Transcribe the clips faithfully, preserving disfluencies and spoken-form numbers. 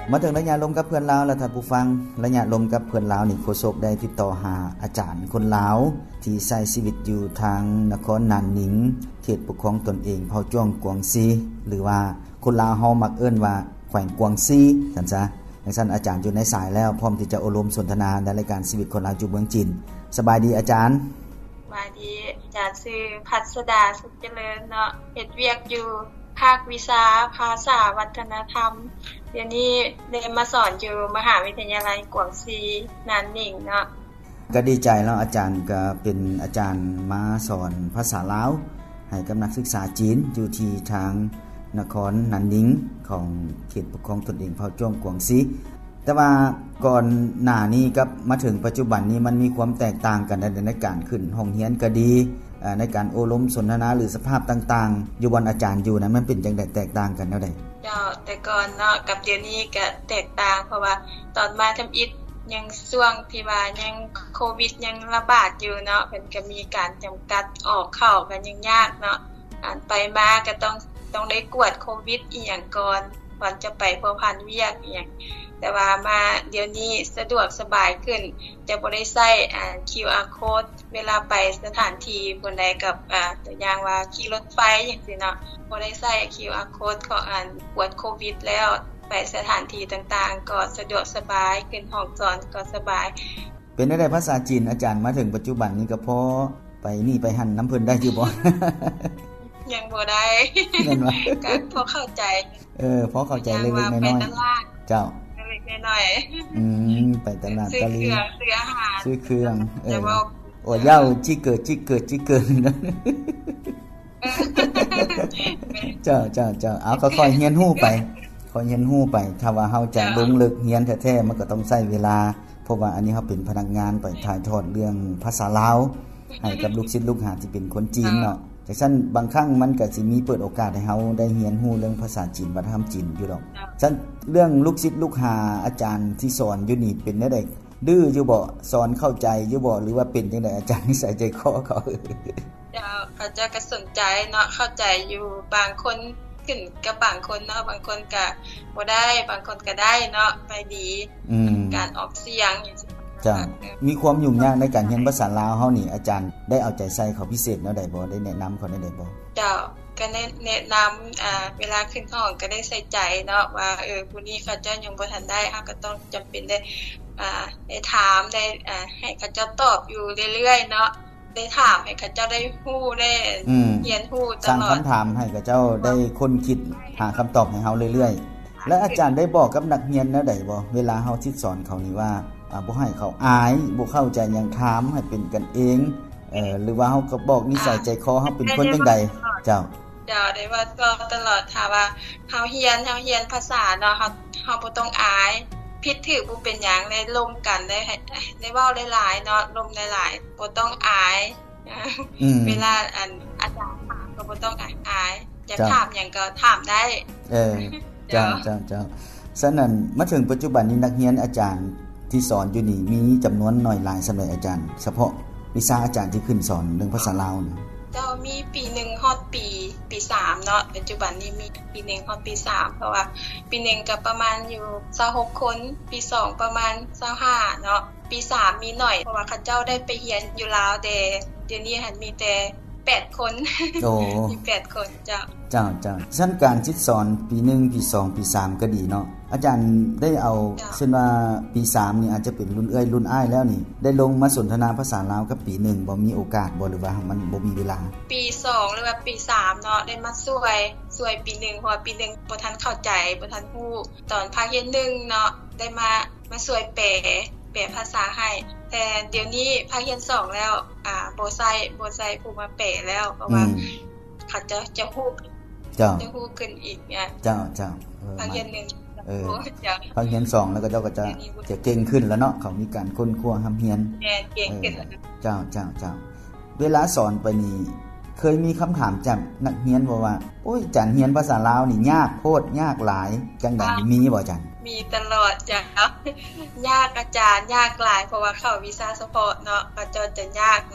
มาถึงระยะลมกับเพื่อนลาวแล้วท่านผู้ฟังระยะลมกับเพื่อนลาวนี่โฆษกได้ติดต่อหาอาจารย์คนลาวที่ใช้ชีวิตอยู่ทางนครนานหนิงเขตปกครองตนเองเผ่าจ้วงกวางซีหรือว่าคนลาวเฮามักเอิ้นว่าแขวงกวางซีซั่นซะดังนั้นอาจารย์อยู่ในสายแล้วพร้อมที่จะอบรมสนทนาในรายการชีวิตคนลาวอยู่เมืองจีนสบายดีอาจารย์สบายดีอาจารย์ชื่อพัสดาสุขเจริญเนาะเฮ็ดเวียกอยู่ภาควิชาภาษาวัฒนธรรมเดี๋ยวนี้ได้มาสอนอยู่มหาวิทยาลัยกวางซีนานหนิงเนาะก็ดีใจแล้วอาจารย์ก็เป็นอาจารย์มาสอนภาษาลาวให้กับนักศึกษาจีนอยู่ที่ทางนครนันนิงของเขตปกครองตนเองเผ่าจ้วงกวางซีแต่ว่าก่อนหน้านี้กับมาถึงปัจจุบันนี้มันมีความแตกต่างกันในการขึ้นห้องเรียนก็ดีในการอบรมสนทนาหรือสภาพต่างๆอยู่บนอาจารย์อยู่นะมันเป็นจังได๋แตกต่างกันแนวใดเจ้าแต่ก่อนเนาะกับเดี๋ยวนี้ก็แตกต่างเพราะว่าตอนมาทำอิฐยังช่วงที่ว่ายังโควิดยังระบาดอยู่เนาะเพิ่นก็มีการจำกัดออกเข้ากันยังยากเนาะอ่านไปมาก็ต้องต้องได้กวดโควิดอีหยังก่อนก่อนจะไปพัวพันเวียกอีหยังแต่ว่ามาเดี๋ยวนี้สะดวกสบายขึ้นจะบ่ได้ใช้อ่า คิว อาร์ Code เวลาไปสถานที่บ่ได้กับอ่าตัวอย่างว่าขี่รถไฟจังซี่เนาะบ่ได้ใช้ คิว อาร์ Code ของอ่านกวดโควิดแล้วไปสถานที่ต่างๆก็สะดวกสบายขึ้นห้องสอนก็สบายเป็นได้ภาษาจีนอาจารย์มาถึงปัจจุบันนี้ก็พอไปนี่ไปหั่นน้ำเพิ่นได้อยู่บ่ยังบ่ได้แม่นบ่ก็พอเข้าใจเออพอเข้าใจเล็กๆน้อยๆเจ้าเล็กๆน้อยๆอืมไปตลาดตะลีซื้ออาหารซื้อเครื่องเออโอ้ยาวจิเกิดจิเกิดจิเกิดเจ้าๆๆเอาค่อยๆเรียนรู้ไปค่อยเรียนรู้ไปถ้าว่าเฮาจะลงลึกเรียนแท้ๆมันก็ต้องใช้เวลาเพราะว่าอันนี้เฮาเป็นพนักงานไปถ่ายทอดเรื่องภาษาลาวให้กับลูกศิษย์ลูกหาที่เป็นคนจีนเนาะจังซั่นบางครั้งมันก็สิมีเปิดโอกาสให้เฮาได้เรียนรู้เรื่องภาษาจีนวัฒนธรรมจีนอยู่ดอกซั่นเรื่องลูกศิษย์ลูกหาอาจารย์ที่สอนอยู่นี่เป็นแนวใดดื้ออยู่บ่สอนเข้าใจอยู่บ่หรือว่าเป็นจังได๋อาจารย์นิสัยใจคอเขาเจ้าอาจารย์ก็สนใจเนาะเข้าใจอยู่บางคนขึ้นกับบางคนเนาะบางคนก็บ่ได้บางคนก็ได้เนาะไปดีอืมการออกเสียงอย่างซี่จ้ะมีความยุ่งยากในการเรียนภาษาลาวเฮานี่อาจารย์ได้เอาใจใส่เขาพิเศษแนวใดบ่ได้แนะนำเขาแนวใดบ่เจ้าก็แนะนำอ่าเวลาขึ้นห้องก็ได้ใส่ใจเนาะว่าเออผู้นี้เขาเจ้ายังบ่ทันได้เฮาก็ต้องจำเป็นได้อ่าได้ถามได้อ่าให้เขาเจ้าตอบอยู่เรื่อยๆเนาะได้ถามให้เขาเจ้าได้ฮู้ได้เรียนฮู้ตลอดสร้างคำถามให้เขาเจ้าได้ค้นคิดหาคำตอบให้เฮาเรื่อยๆและอาจารย์ได้บอกกับนักเรียนแนวใดบ่เวลาเฮาสิสอนเขานี่ว่าอ่าบ่ให้เขาอายบ่เข้าใจหยังถามให้เป็นกันเองเอ่อหรือว่าเฮาก็บอกนิสัยใจคอเฮาเป็นคนจังได๋เจ้าเจ้าได้ว่าก็ตลอดถ้าว่าเฮาเรียนเฮาเรียนภาษาเนาะเฮาเฮาบ่ต้องอายผิดถูกบ่เป็นหยังได้ร่วมกันได้ได้เว้าหลายๆเนาะร่วมหลายๆบ่ต้องอายเวลาอันอาจารย์ถามก็บ่ต้องอายอยากถามหยังก็ถามได้เออเจ้าๆๆฉะนั้นมาถึงปัจจุบันนี้นักเรียนอาจารย์ที่สอนอยู่นี่มีจำนวนน้อยหลายสำหรับอาจารย์เฉพาะวิชาอาจารย์ที่ขึ้นสอนเรื่องภาษาลาวนี่เจ้ามีปีหนึ่งฮอดปีปีสามเนาะปัจจุบันนี้มีปีหนึ่งฮอดปีสามเพราะว่าปีหนึ่งก็ประมาณอยู่ยี่สิบหกคนปีสองประมาณยี่สิบห้าเนาะปีสามมีหน่อยเพราะว่าเขาเจ้าได้ไปเรียนอยู่ลาวแต่เดี๋ยวนี้หันมีแต่แปดคนโอ้มีแปดคนเจ้าเจ้าๆชั้นการสิสอนปีหนึ่งปีสองปีสามก็ดีเนาะอาจารย์ได้เอาเช่นว่าปีสามนี่อาจจะเป็นรุ่นเอื้อยรุ่นอ้ายแล้วนี่ได้ลงมาสนทนาภาษาลาวกับปีหนึ่งบ่มีโอกาสบ่หรือว่ามันบ่มีเวลาปีสองหรือว่าปีสามเนาะได้มาช่วยช่วยปีหนึ่งเพราะว่าปีหนึ่งบ่ทันเข้าใจบ่ทันฮู้ตอนภาคเรียนหนึ่งเนาะได้มามาช่วยแปลแปลภาษาให้แต่เดี๋ยวนี้ภาคเรียนสองแล้วอ่าบ่ใช้บ่ใช้ผู้มาแปลแล้วเพราะว่าเขาจะจะฮู้เจ้าจะฮู้ขึ้นอีกเนี่ยเจ้าๆเออภาคเรียนหนึ่งเออภาคเรียนสองแล้วก็เจ้าก็จะจะเก่งขึ้นแล้วเนาะเขามีการค้นคว้าหำเรียนแม่นเก่งขึ้นเจ้าๆๆเวลาสอนไปนี่เคยมีคำถามจากนักเรียนบ่ว่าโอ้ยอาจารย์เรียนภาษาลาวนี่ยากโพดยากหลายจังได๋มีบ่อาจารย์มีตลอดจ้ะยากอาจารย์ยากหลายเพราะว่าเข้าวิชาเฉพาะเนาะก็จะจะยากเนาะ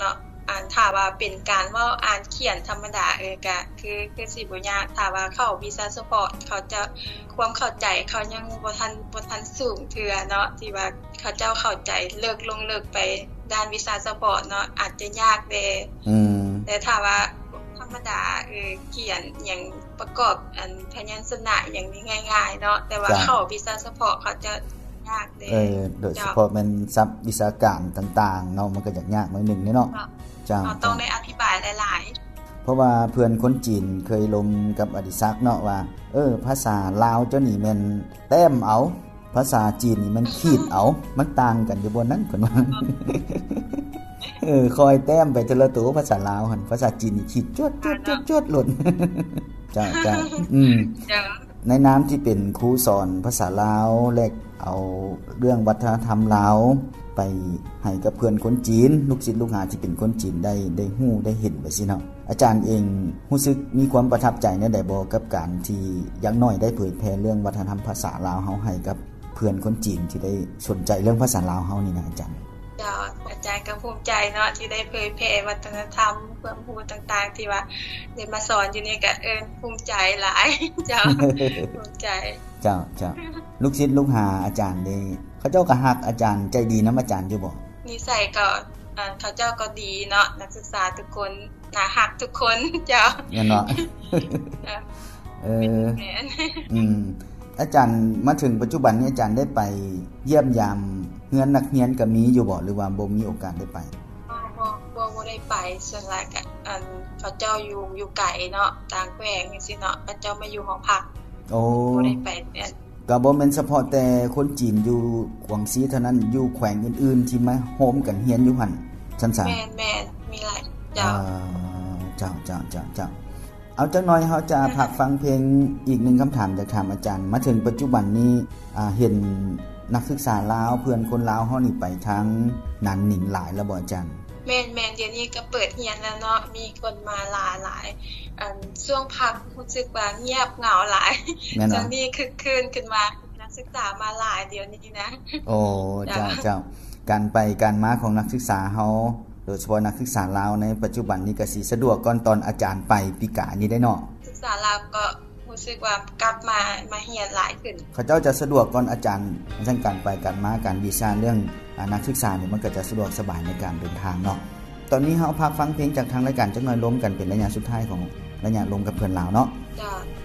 อ่านถ้าว่าเป็นการเว้าอ่านเขียนธรรมดาเออก็คือคือสิบ่ยากถ้าว่าเข้าวีซ่าเฉพาะเขาจะความเข้าใจเขายังบ่ทันบ่ทันสูงเทื่อเนาะที่ว่าเขาเจ้าเข้าใจเลิกลงเลิกไปด้านวีซ่าเฉพาะเนาะอาจจะยากแด่อืมแต่ถ้าว่าธรรมดาเออเขียนหยังประกอบอันพยัญชนะอย่างนี้ง่ายๆเนาะแต่ว่าเข้าวีซ่าเฉพาะเขาจะยากแด่เออโดยเฉพาะแม่นศัพท์วิชาการต่างๆเนาะมันก็จะยากหน่อยนึงเนาะจ้าเราต้องได้อธิบายหลายๆเพราะว่าเพื่อนคนจีนเคยลงกับอดิศักดิ์เนาะว่าเออภาษาลาวเจ้านี่แม่นแต้มเอาภาษาจีนนี่มันขีดเอามันต่างกันอยู่บนนั้นเพิ่นว่าเออคอยแต้มไปทีละตัวภาษาลาวหั่นภาษาจีนนี่ขีดจวดๆๆๆหล่นจ้าๆอืมในนามที่เป็นครูสอนภาษาลาวแลกเอาเรื่องวัฒนธรรมลาวไปให้กับเพื่อนคนจีนลูกศิษย์ลูกหาที่เป็นคนจีนได้ได้ฮู้ได้เห็นไปสิเนาะอาจารย์เองรู้สึกมีความประทับใจในใดบ่กับการที่อย่างน้อยได้เผยแพร่เรื่องวัฒนธรรมภาษาลาวเฮาให้กับเพื่อนคนจีนที่ได้สนใจเรื่องภาษาลาวเฮานี่นะอาจารย์จ้าอาจารย์ก็ภูมิใจเนาะที่ได้เผยแพร่วัฒนธรรมความรู้ต่างๆที่ว่าได้มาสอนอยู่นี่ก็เอิ้นภูมิใจหลายจ้าภูมิใจเจ้าๆลูกศิษย์ลูกหาอาจารย์ได้เขาเจ้าก็ฮักอาจารย์ใจดีนำอาจารย์อยู่บ่นิสัยก็อ่าเขาเจ้าก็ดีเนาะนักศึกษาทุกคนน่าฮักทุกคนจ้าแม่นเนาะเอออืมอาจารย์มาถึงปัจจุบันนี้อาจารย์ได้ไปเยี่ยมยามเฮือนนักเรียนก็มีอยู่บ่หรือว่าบ่มีโอกาสได้ไปบ่บ่บ่บ่ได้ไปส่วนหลายก็อันเขาเจ้าอยู่อยู่ไกลเนาะต่างแขวงจังซี่เนาะเขาเจ้ามาอยู่หอพักโอ้บ่ได้ไปเนี่ยก็บ่แม่นเฉพาะแต่คนจีนอยู่กวางซีเท่านั้นอยู่แขวงอื่นๆที่มาโฮมกันเรียนอยู่หั่นซั่นซะแม่นๆมีหลายเจ้าเจ้าๆๆเอาจักหน่อยเฮาจะพักฟังเพลงอีกหนึ่งคำถามจากถามอาจารย์มาถึงปัจจุบันนี้อ่าเห็นนักศึกษาลาวเพื่อนคนลาวเฮานี่ไปทางนันหนิงหลายแล้วบ่อาจารย์แม่นๆเดี๋ยวนี้ก็เปิดเรียนแล้วเนาะมีคนมาหลายๆอันช่วงพักรู้สึกว่าเงียบเหงาหลายจังนี้คึกคืนขึ้นมานักศึกษามาหลายเดี๋ยวนี้นะโอ้เจ้าๆการไปการมาของนักศึกษาเฮาโดยเฉพาะนักศึกษาลาวในปัจจุบันนี้ก็สิสะดวกก่อนตอนอาจารย์ไปปีกานี้ได้เนาะศึกษาลาวก็รู้สึกว่ากลับมามาเรียนหลายขึ้นเขาเจ้าจะสะดวกก่อนอาจารย์ทั้งการไปการมาการวีซ่าเรื่องนักศึกษานี่มันก็จะสะดวกสบายในการเดินทางเนาะตอนนี้เฮาพักฟังเพลงจากทางรายการจักหน่อยล้มกันเป็นระยะสุดท้ายของระยะลมกับเพื่อนลาวเนาะจ้ะ